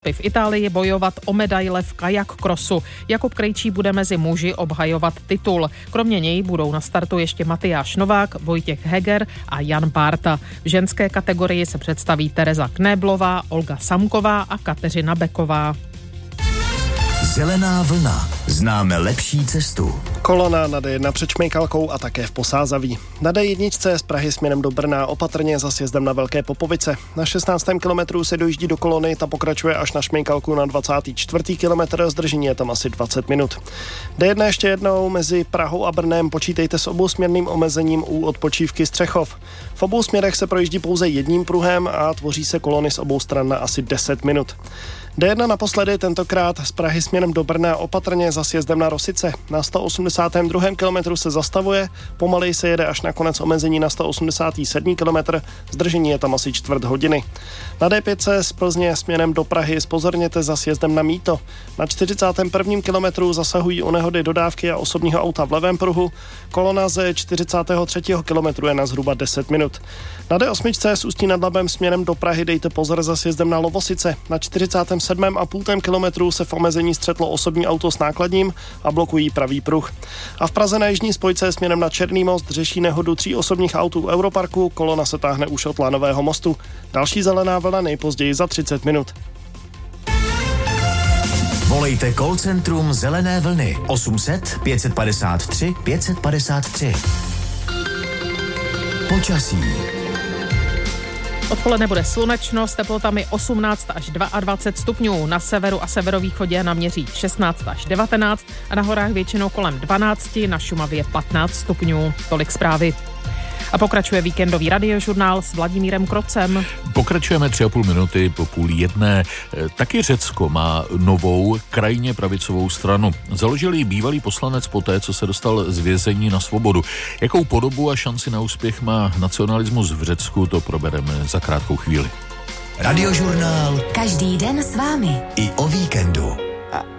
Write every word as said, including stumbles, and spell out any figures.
soboty v Itálii bojovat o medaile v kajak krosu. Jakub Krejčí bude mezi muži obhajovat titul. Kromě něj budou na startu ještě Matyáš Novák, Vojtěch Heger a Jan Bárta. V ženské kategorii se představí Tereza Knéblová, Olga Samková a Kateřina Beková. Zelená vlna. Známe lepší cestu. Kolona na D jedna před Šmejkalkou a také v Posázaví. Na D jedna z Prahy směrem do Brna opatrně za sjezdem na Velké Popovice. Na šestnáctém kilometru se dojíždí do kolony, ta pokračuje až na Šmejkalku na dvacátém čtvrtém kilometru, zdržení je tam asi dvacet minut. D jedna ještě jednou mezi Prahou a Brnem, počítejte s obousměrným omezením u odpočívky Střechov. V obou směrech se projíždí pouze jedním pruhem a tvoří se kolony z obou stran na asi deset minut. D jedna naposledy, tentokrát z Prahy směrem do Brna opatrně za sjezdem na Rosice. Na sto osmdesátém druhém kilometru se zastavuje, pomaleji se jede až na konec omezení na sto osmdesátém sedmém kilometru, zdržení je tam asi čtvrt hodiny. Na D pět z Plzně směrem do Prahy zpozorněte za sjezdem na Mýto. Na čtyřicátém prvním kilometru zasahují u nehody dodávky a osobního auta v levém pruhu, kolona ze čtyřicátého třetího kilometru je na zhruba deset minut. Na D osm z Ústí nad Labem směrem do Prahy dejte pozor za sjezdem na Lovosice. Na čtyřicátém sedmém a půl kilometru se v omezení střetlo osobní auto s nákladním a blokují pravý pruh. A v Praze na jižní spojce směrem na Černý most řeší nehodu tří osobních autů Europarku, kolona se táhne už od Lanového mostu. Další zelená vlna nejpozději za třicet minut. Volejte call centrum Zelené vlny osm set pět padesát tři pět padesát tři. Počasí. Odpoledne bude slunečno s teplotami osmnáct až dvacet dva stupňů. Na severu a severovýchodě naměří šestnáct až devatenáct a na horách většinou kolem dvanáct, na Šumavě patnáct stupňů. Tolik zprávy. A pokračuje víkendový radiožurnál s Vladimírem Krocem. Pokračujeme tři a půl minuty po půl jedné. Taky Řecko má novou krajně pravicovou stranu. Založil ji bývalý poslanec poté, co se dostal z vězení na svobodu. Jakou podobu a šanci na úspěch má nacionalismus v Řecku, to probereme za krátkou chvíli. Radiožurnál každý den s vámi. I o víkendu.